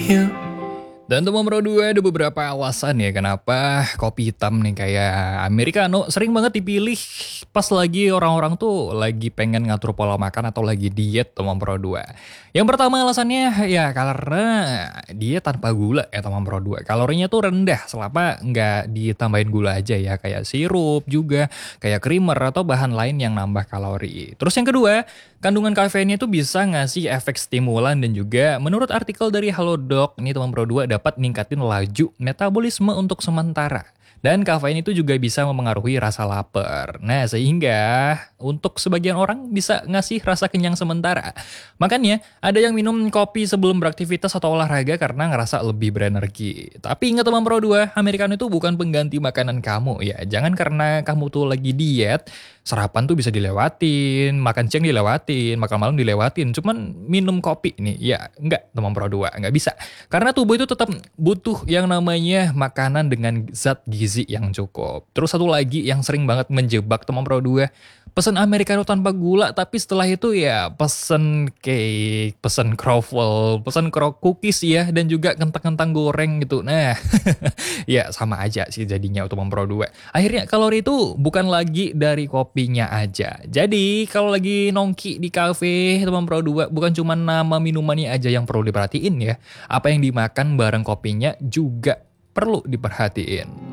You. Dan teman Pro 2 ada beberapa alasan ya kenapa kopi hitam nih kayak Americano sering banget dipilih pas lagi orang-orang tuh lagi pengen ngatur pola makan atau lagi diet teman Pro 2. Yang pertama alasannya ya karena dia tanpa gula ya teman Pro 2. Kalorinya tuh rendah selama nggak ditambahin gula aja ya kayak sirup juga, kayak creamer atau bahan lain yang nambah kalori. Terus yang kedua, kandungan kafeinnya itu bisa ngasih efek stimulan dan juga menurut artikel dari Halodoc, ini teman Pro 2 dapat ningkatin laju metabolisme untuk sementara. Dan kafein itu juga bisa memengaruhi rasa lapar. Nah, sehingga untuk sebagian orang bisa ngasih rasa kenyang sementara. Makanya, ada yang minum kopi sebelum beraktivitas atau olahraga karena ngerasa lebih berenergi. Tapi ingat teman Pro 2, Americano itu bukan pengganti makanan kamu ya. Jangan karena kamu tuh lagi diet, sarapan tuh bisa dilewatin, makan siang dilewatin, makan malam dilewatin. Cuman minum kopi nih, ya enggak teman Pro 2, enggak bisa. Karena tubuh itu tetap butuh yang namanya makanan dengan zat gizi yang cukup. Terus satu lagi yang sering banget menjebak teman Pro 2, pesen americano tanpa gula tapi setelah itu ya pesen cake, pesen croffle, pesen cookies ya dan juga kentang-kentang goreng gitu. Nah, ya sama aja sih jadinya untuk Pro 2. Akhirnya kalori itu bukan lagi dari kopinya aja. Jadi kalau lagi nongki di kafe teman Pro 2 bukan cuma nama minumannya aja yang perlu diperhatiin ya. Apa yang dimakan bareng kopinya juga perlu diperhatiin.